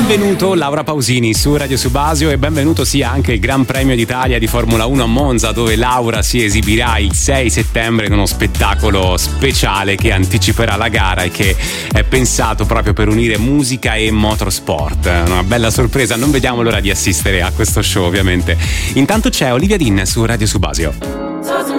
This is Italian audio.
Benvenuto Laura Pausini su Radio Subasio e benvenuto sia anche il Gran Premio d'Italia di Formula 1 a Monza, dove Laura si esibirà il 6 settembre in uno spettacolo speciale che anticiperà la gara e che è pensato proprio per unire musica e motorsport. Una bella sorpresa, non vediamo l'ora di assistere a questo show ovviamente. Intanto c'è Olivia Dean su Radio Subasio.